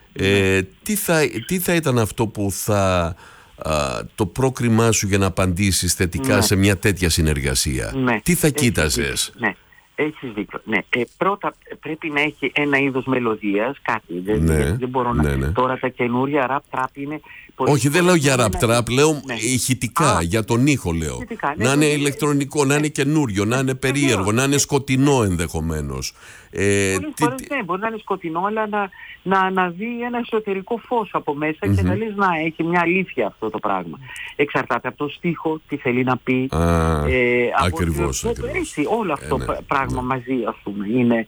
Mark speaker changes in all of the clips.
Speaker 1: Τι θα ήταν αυτό που θα το πρόκριμά σου για να απαντήσεις θετικά σε μια τέτοια συνεργασία? Τι θα κοίταζες?
Speaker 2: Έχεις δίκιο. Πρώτα πρέπει να έχει ένα είδος μελωδίας, κάτι. Δεν μπορώ να... Τώρα τα καινούρια rap-trap είναι...
Speaker 1: Όχι, δεν λέω για rap-trap, λέω ηχητικά, για τον ήχο λέω. Να είναι ηλεκτρονικό, να είναι καινούριο, να είναι περίεργο, να είναι σκοτεινό ενδεχομένως.
Speaker 2: Πολλές φορές μπορεί να είναι σκοτεινό, αλλά να αναδεί ένα εσωτερικό φως από μέσα και να λες να έχει μια αλήθεια αυτό το πράγμα. Εξαρτάται από το στίχο, τι θέλει να πει.
Speaker 1: Ακριβώς.
Speaker 2: Έτσι, όλο αυτό πράγμα μαζί, ας πούμε, είναι...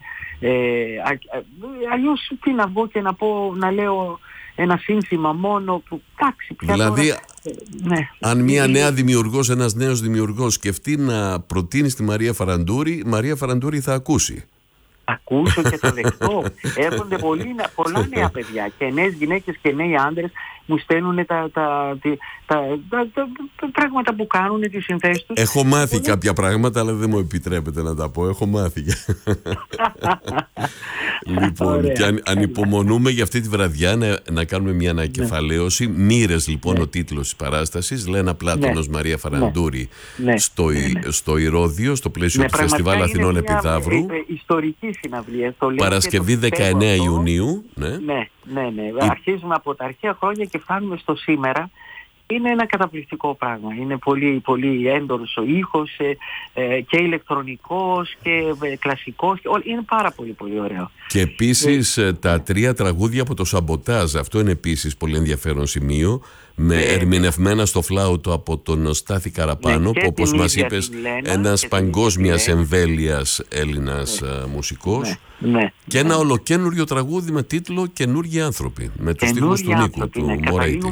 Speaker 2: αλλιώς τι να βγω και να πω, να λέω ένα σύνθημα μόνο που εντάξει πια.
Speaker 1: Δηλαδή
Speaker 2: τώρα,
Speaker 1: αν μια νέα δημιουργός, ένας νέος δημιουργός σκεφτεί να προτείνει στη Μαρία Φαραντούρη, η Μαρία Φαραντούρη θα ακούσει.
Speaker 2: Ακούσω και θα δεχτώ. Έρχονται πολλά νέα παιδιά και νέες γυναίκες και νέοι άντρες μου στέλνουν τα πράγματα που κάνουν, τις συνθέσεις τους.
Speaker 1: Έχω μάθει κάποια πράγματα, αλλά δεν μου επιτρέπετε να τα πω. Έχω μάθει. Λοιπόν, και ανυπομονούμε για αυτή τη βραδιά να κάνουμε μια ανακεφαλαίωση. Μοίρες, λοιπόν, ο τίτλος της παράστασης. Λένα Πλάτωνος, Μαρία Φαραντούρη, στο Ηρώδειο, στο πλαίσιο του Φεστιβάλ Αθηνών Επιδαύρου.
Speaker 2: Ιστορική συναυλία.
Speaker 1: Παρασκευή 19 Ιουνίου.
Speaker 2: Ναι. Αρχίζουμε από τα αρχαία χρόνια και φτάνουμε στο σήμερα. Είναι ένα καταπληκτικό πράγμα. Είναι πολύ, πολύ έντονος ο ήχος και ηλεκτρονικός και κλασικός. Είναι πάρα πολύ, πολύ ωραίο.
Speaker 1: Και επίσης τα 3 τραγούδια από το Σαμποτάζ. Αυτό είναι επίσης πολύ ενδιαφέρον σημείο. Με ερμηνευμένα στο φλάουτο από τον Στάθη Καραπάνο, που όπως μας είπες ένας παγκόσμιας εμβέλειας Έλληνας μουσικός. Και ένα ολοκένουργιο τραγούδι με τίτλο «Καινούργιοι άνθρωποι», με τους στίχους του Νίκου, του Μωρέιτη.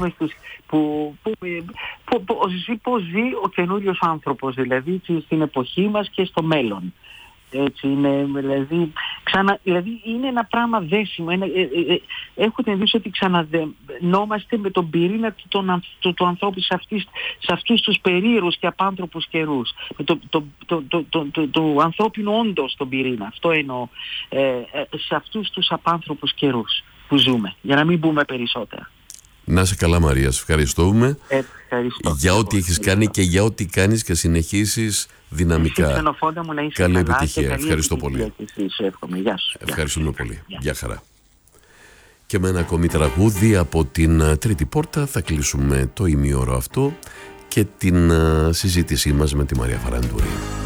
Speaker 1: Πώς ζει ο καινούριος άνθρωπος, δηλαδή στην εποχή μας και στο μέλλον. Έτσι είναι, δηλαδή είναι ένα πράγμα δέσιμο. Έχω την εντύπωση ότι ξαναδενόμαστε με τον πυρήνα του ανθρώπου σε αυτούς τους περίεργους και απάνθρωπους καιρούς. Με το ανθρώπινο όντως τον πυρήνα. Αυτό εννοώ. Σε αυτούς τους απάνθρωπους καιρούς που ζούμε. Για να μην μπούμε περισσότερα. Να είσαι καλά, Μαρία, σε ευχαριστούμε για ό,τι έχεις κάνει και για ό,τι κάνεις και συνεχίσεις δυναμικά. Καλή επιτυχία. Ευχαριστώ πολύ. Ευχαριστούμε πολύ. Γεια χαρά. Και με ένα ακόμη τραγούδι από την Τρίτη Πόρτα θα κλείσουμε το ημίωρο αυτό και την συζήτησή μας με τη Μαρία Φαραντούρη.